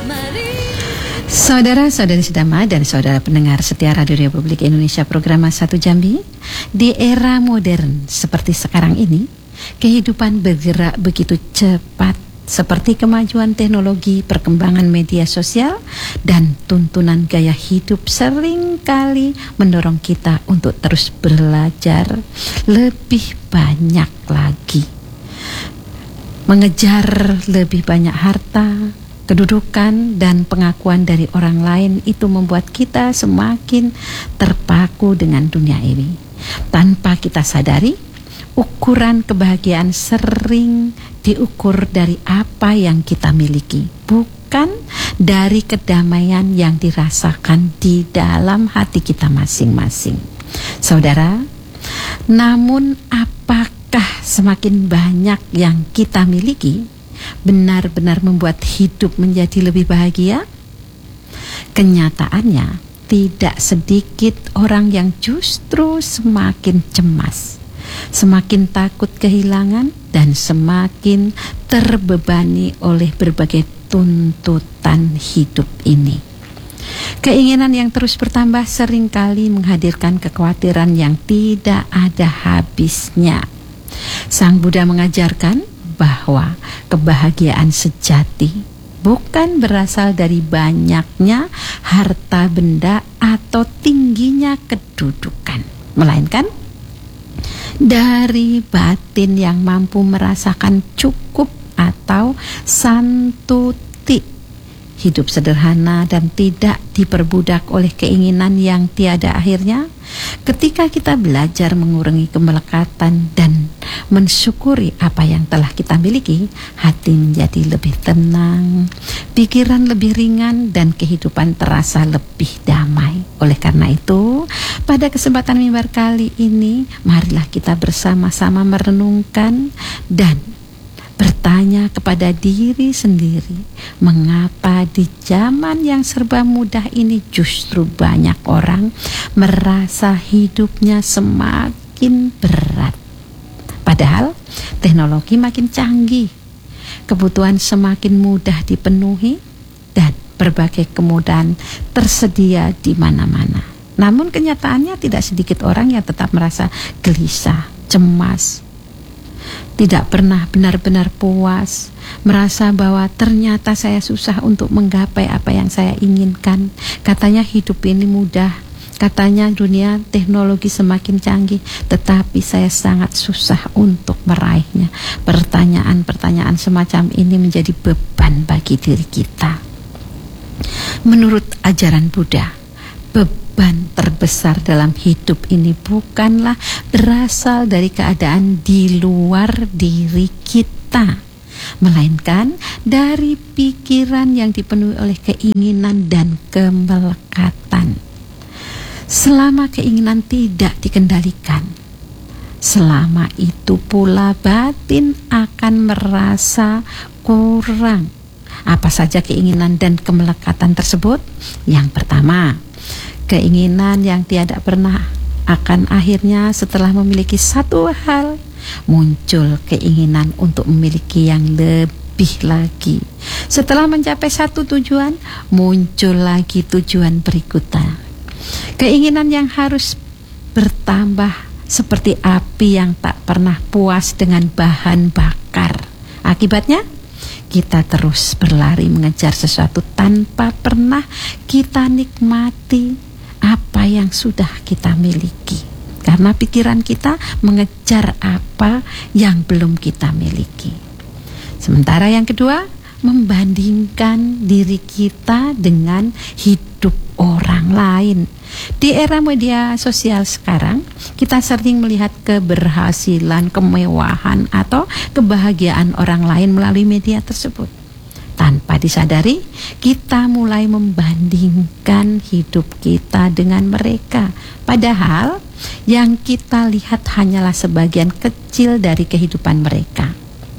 Saudara-saudari sedama dan saudara pendengar setia Radio Republik Indonesia program Satu Jambi, di era modern seperti sekarang ini, kehidupan bergerak begitu cepat seperti kemajuan teknologi, perkembangan media sosial, dan tuntunan gaya hidup seringkali mendorong kita untuk terus belajar lebih banyak lagi, mengejar lebih banyak harta, kedudukan, dan pengakuan dari orang lain. Itu membuat kita semakin terpaku dengan dunia ini. Tanpa kita sadari, ukuran kebahagiaan sering diukur dari apa yang kita miliki, bukan dari kedamaian yang dirasakan di dalam hati kita masing-masing. Saudara, namun apakah semakin banyak yang kita miliki benar-benar membuat hidup menjadi lebih bahagia? Kenyataannya, tidak sedikit orang yang justru semakin cemas, semakin takut kehilangan, dan semakin terbebani oleh berbagai tuntutan hidup ini. Keinginan yang terus bertambah seringkali menghadirkan kekhawatiran yang tidak ada habisnya. Sang Buddha mengajarkan bahwa kebahagiaan sejati bukan berasal dari banyaknya harta benda atau tingginya kedudukan, melainkan dari batin yang mampu merasakan cukup atau santuti, hidup sederhana dan tidak diperbudak oleh keinginan yang tiada akhirnya. Ketika kita belajar mengurangi kemelekatan dan mensyukuri apa yang telah kita miliki, hati menjadi lebih tenang, pikiran lebih ringan, dan kehidupan terasa lebih damai. Oleh karena itu, pada kesempatan mimbar kali ini, marilah kita bersama-sama merenungkan dan bertanya kepada diri sendiri, mengapa di zaman yang serba mudah ini justru banyak orang merasa hidupnya semakin berat. Padahal teknologi makin canggih, kebutuhan semakin mudah dipenuhi, dan berbagai kemudahan tersedia di mana-mana. Namun kenyataannya tidak sedikit orang yang tetap merasa gelisah, cemas, tidak pernah benar-benar puas, merasa bahwa ternyata saya susah untuk menggapai apa yang saya inginkan. Katanya hidup ini mudah, katanya dunia teknologi semakin canggih, tetapi saya sangat susah untuk meraihnya. Pertanyaan-pertanyaan semacam ini menjadi beban bagi diri kita. Menurut ajaran Buddha, beban terbesar dalam hidup ini bukanlah berasal dari keadaan di luar diri kita, melainkan dari pikiran yang dipenuhi oleh keinginan dan kemelekatan. Selama keinginan tidak dikendalikan, selama itu pula batin akan merasa kurang. Apa saja keinginan dan kemelekatan tersebut? Yang pertama, keinginan yang tiada pernah akan akhirnya setelah memiliki satu hal, muncul keinginan untuk memiliki yang lebih lagi. Setelah mencapai satu tujuan, muncul lagi tujuan berikutnya. Keinginan yang harus bertambah seperti api yang tak pernah puas dengan bahan bakar. Akibatnya, kita terus berlari mengejar sesuatu tanpa pernah kita nikmati apa yang sudah kita miliki, karena pikiran kita mengejar apa yang belum kita miliki. Sementara yang kedua, membandingkan diri kita dengan hidup orang lain. Di era media sosial sekarang, kita sering melihat keberhasilan, kemewahan, atau kebahagiaan orang lain melalui media tersebut. Tanpa disadari, kita mulai membandingkan hidup kita dengan mereka. Padahal, yang kita lihat hanyalah sebagian kecil dari kehidupan mereka.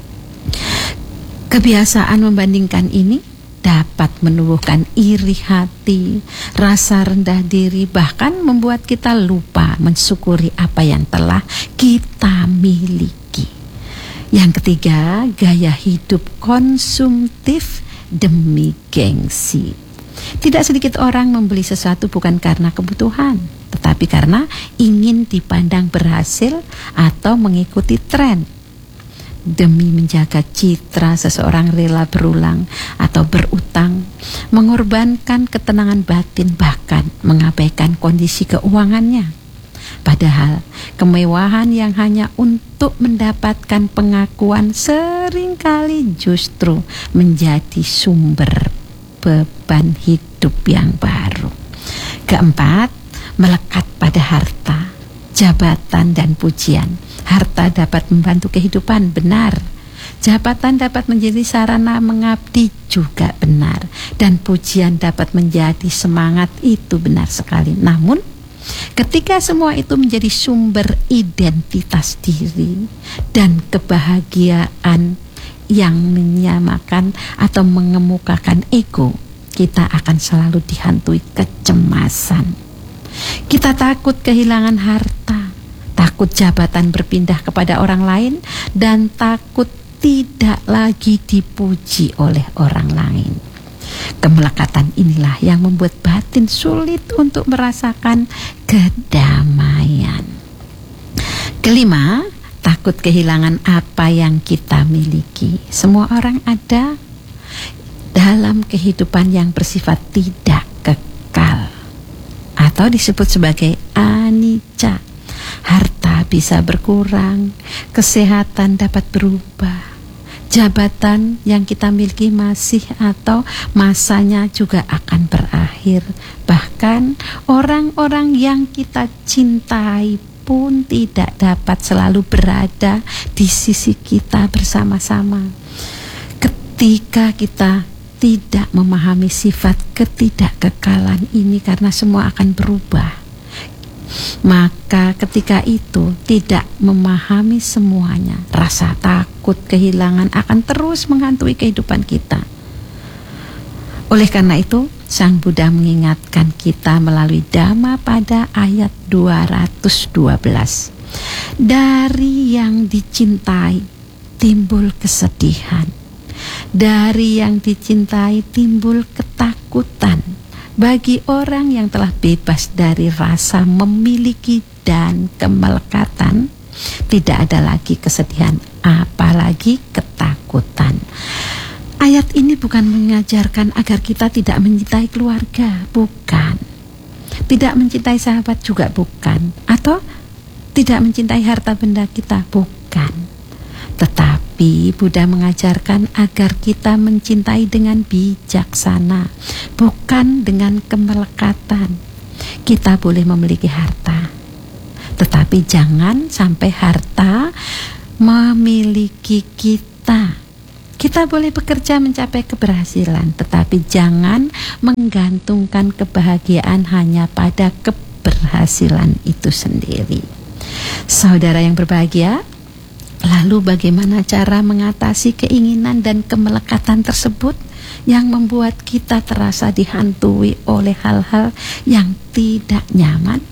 Kebiasaan membandingkan ini dapat menumbuhkan iri hati, rasa rendah diri, bahkan membuat kita lupa mensyukuri apa yang telah kita miliki. Yang ketiga, gaya hidup konsumtif demi gengsi. Tidak sedikit orang membeli sesuatu bukan karena kebutuhan, tetapi karena ingin dipandang berhasil atau mengikuti tren. Demi menjaga citra, seseorang rela berulang atau berutang, mengorbankan ketenangan batin, bahkan mengabaikan kondisi keuangannya. Padahal kemewahan yang hanya untuk mendapatkan pengakuan seringkali justru menjadi sumber beban hidup yang baru. Keempat, melekat pada harta, jabatan dan pujian. Harta dapat membantu kehidupan, benar. Jabatan dapat menjadi sarana mengabdi, juga benar. Dan pujian dapat menjadi semangat, itu benar sekali. Namun ketika semua itu menjadi sumber identitas diri dan kebahagiaan yang menyamakan atau mengemukakan ego, kita akan selalu dihantui kecemasan. Kita takut kehilangan harta, takut jabatan berpindah kepada orang lain, dan takut tidak lagi dipuji oleh orang lain. Kemelekatan inilah yang membuat batin sulit untuk merasakan kedamaian. Kelima, takut kehilangan apa yang kita miliki. Semua orang ada dalam kehidupan yang bersifat tidak kekal atau disebut sebagai anicca. Harta bisa berkurang, kesehatan dapat berubah, jabatan yang kita miliki masih atau masanya juga akan berakhir. Bahkan orang-orang yang kita cintai pun tidak dapat selalu berada di sisi kita bersama-sama. Ketika kita tidak memahami sifat ketidakkekalan ini, karena semua akan berubah, maka ketika itu tidak memahami semuanya, rasa takut kehilangan akan terus menghantui kehidupan kita. Oleh karena itu, Sang Buddha mengingatkan kita melalui Dhammapada ayat 212. Dari yang dicintai timbul kesedihan, dari yang dicintai timbul ketakutan. Bagi orang yang telah bebas dari rasa memiliki dan kemelekatan, tidak ada lagi kesedihan, apalagi ketakutan. Ayat ini bukan mengajarkan agar kita tidak mencintai keluarga, bukan. Tidak mencintai sahabat juga bukan. Atau tidak mencintai harta benda kita, bukan. Tetapi Buddha mengajarkan agar kita mencintai dengan bijaksana, bukan dengan kemelekatan. Kita boleh memiliki harta, tetapi jangan sampai harta memiliki kita. Kita boleh bekerja mencapai keberhasilan, tetapi jangan menggantungkan kebahagiaan hanya pada keberhasilan itu sendiri. Saudara yang berbahagia, lalu bagaimana cara mengatasi keinginan dan kemelekatan tersebut yang membuat kita terasa dihantui oleh hal-hal yang tidak nyaman?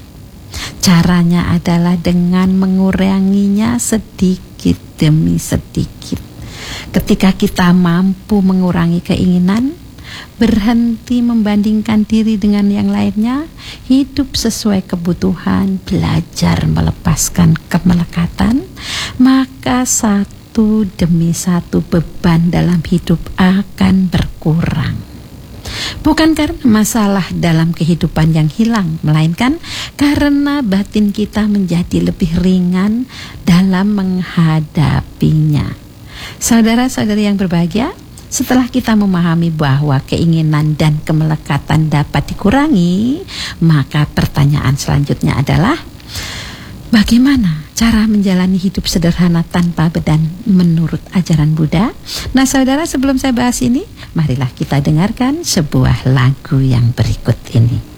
Caranya adalah dengan menguranginya sedikit demi sedikit. Ketika kita mampu mengurangi keinginan, berhenti membandingkan diri dengan yang lainnya, hidup sesuai kebutuhan, belajar melepaskan kemelekatan, maka satu demi satu beban dalam hidup akan berkurang. Bukan karena masalah dalam kehidupan yang hilang, melainkan karena batin kita menjadi lebih ringan dalam menghadapinya. Saudara-saudari yang berbahagia, setelah kita memahami bahwa keinginan dan kemelekatan dapat dikurangi, maka pertanyaan selanjutnya adalah, bagaimana cara menjalani hidup sederhana tanpa beban menurut ajaran Buddha? Nah saudara, sebelum saya bahas ini, marilah kita dengarkan sebuah lagu yang berikut ini.